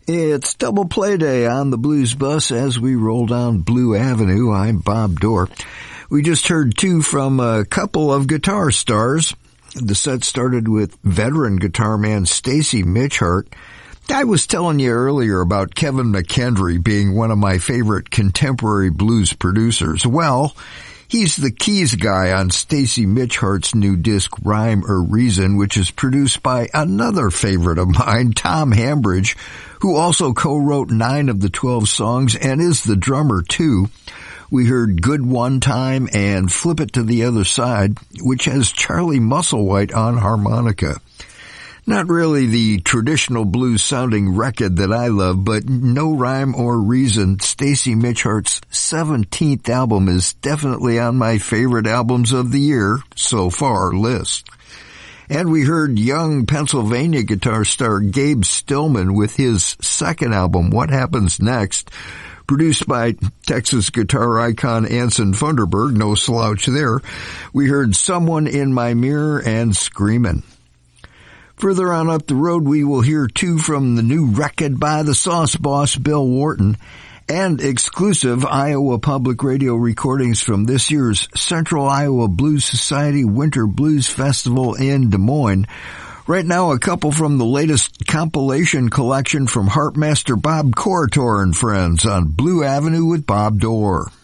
It's Double Play Day on the Blues Bus as we roll down Blue Avenue. I'm Bob Dorr. We just heard two from a couple of guitar stars. The set started with veteran guitar man Stacy Mitchhart. I was telling you earlier about Kevin McKendry being one of my favorite contemporary blues producers. Well, he's the keys guy on Stacy Mitchhart's new disc, Rhyme or Reason, which is produced by another favorite of mine, Tom Hambridge, who also co-wrote 9 of the 12 songs and is the drummer too. We heard Good One Time and Flip It to the Other Side, which has Charlie Musselwhite on harmonica. Not really the traditional blues-sounding record that I love, but No Rhyme or Reason, Stacy Mitchhart's 17th album, is definitely on my favorite albums of the year so far list. And we heard young Pennsylvania guitar star Gabe Stillman with his second album, What Happens Next, produced by Texas guitar icon Anson Funderburg, no slouch there. We heard Someone in My Mirror and Screamin'. Further on up the road, we will hear two from the new record by the Sauce Boss, Bill Wharton, and exclusive Iowa Public Radio recordings from this year's Central Iowa Blues Society Winter Blues Festival in Des Moines. Right now, a couple from the latest compilation collection from harpmaster Bob Corritor and friends on Blue Avenue with Bob Dorr.